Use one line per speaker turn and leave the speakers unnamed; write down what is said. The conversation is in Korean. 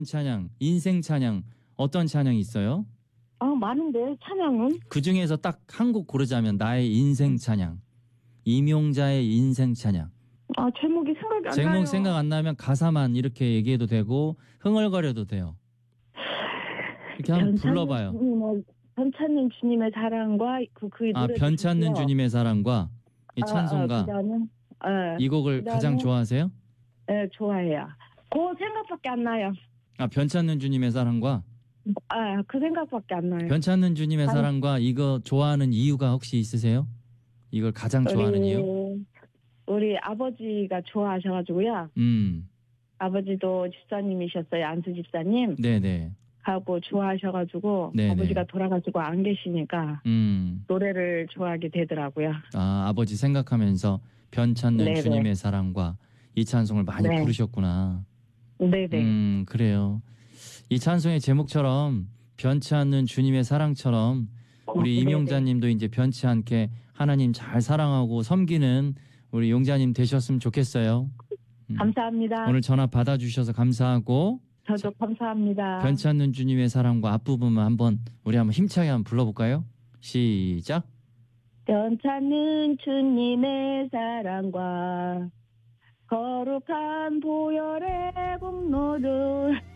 찬양, 인생 찬양 어떤 찬양이 있어요?
많은데 찬양은?
그 중에서 딱 한 곡 고르자면 나의 인생 찬양. 임용자의 인생 찬양.
제목이 생각이 안 나요.
제목 생각 안 나면 가사만 이렇게 얘기해도 되고 흥얼거려도 돼요. 이렇게 한번 불러봐요.
변찮는 주님의 사랑과 그 노래.
변찮는 주님의 사랑과 이 찬송가. 이 곡을 가장 좋아하세요?
네, 좋아해요. 그 생각밖에 안 나요.
변찮는 주님의 사랑과?
그 생각밖에 안 나요.
변찮는 주님의 사랑과 이거 좋아하는 이유가 혹시 있으세요? 이걸 가장 좋아하는 이유?
우리 아버지가 좋아하셔가지고요. 아버지도 집사님이셨어요. 안수 집사님.
네네.
하고 좋아하셔가지고
네네.
아버지가 돌아가시고 안 계시니까 노래를 좋아하게 되더라고요.
아버지 생각하면서 변찮는
네네.
주님의 사랑과 이 찬송을 많이
네.
부르셨구나.
네네.
그래요. 이 찬송의 제목처럼 변치 않는 주님의 사랑처럼 우리 임용자님도 이제 변치 않게 하나님 잘 사랑하고 섬기는 우리 용자님 되셨으면 좋겠어요.
감사합니다.
오늘 전화 받아주셔서 감사하고.
저도 감사합니다.
변치 않는 주님의 사랑과 앞부분만 한번 힘차게 한번 불러볼까요? 시작.
변찮는 주님의 사랑과 거룩한 보혈의 공로를